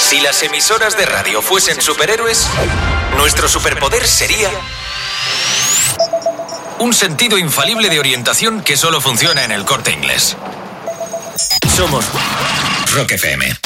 Si las emisoras de radio fuesen superhéroes, nuestro superpoder sería un sentido infalible de orientación que solo funciona en El Corte Inglés. Somos Rock FM.